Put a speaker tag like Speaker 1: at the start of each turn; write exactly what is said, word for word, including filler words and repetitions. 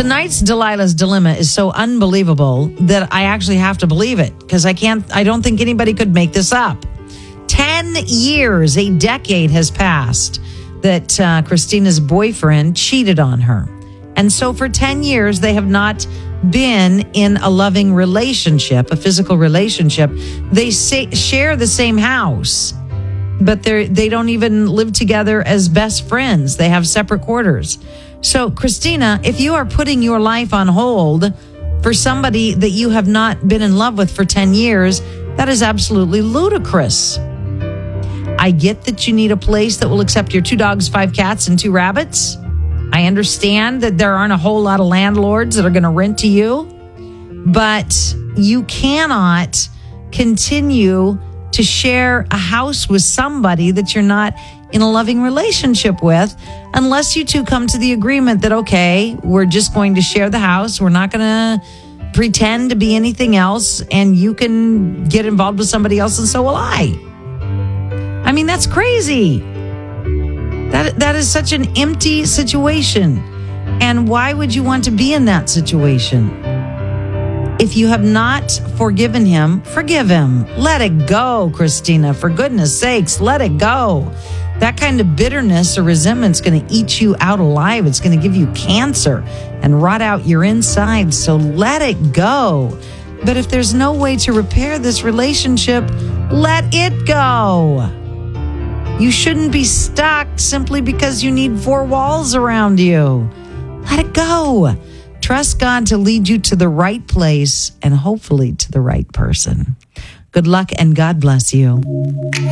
Speaker 1: Tonight's Delilah's Dilemma is so unbelievable that I actually have to believe it because I can't, I don't think anybody could make this up. Ten years, a decade has passed that uh, Christina's boyfriend cheated on her. And so for ten years, they have not been in a loving relationship, a physical relationship. They say, share the same house, but they they don't even live together as best friends. They have separate quarters. So, Christina, if you are putting your life on hold for somebody that you have not been in love with for ten years, that is absolutely ludicrous. I get that you need a place that will accept your two dogs, five cats, and two rabbits. I understand that there aren't a whole lot of landlords that are going to rent to you, but you cannot continue to share a house with somebody that you're not in a loving relationship with, unless you two come to the agreement that, okay, we're just going to share the house. We're not going to pretend to be anything else, and you can get involved with somebody else, and so will I. I mean, that's crazy. That that is such an empty situation. And why would you want to be in that situation? If you have not forgiven him, forgive him. Let it go, Christina. For goodness sakes, let it go. That kind of bitterness or resentment is going to eat you out alive. It's going to give you cancer and rot out your insides. So let it go. But if there's no way to repair this relationship, let it go. You shouldn't be stuck simply because you need four walls around you. Let it go. Trust God to lead you to the right place and hopefully to the right person. Good luck and God bless you.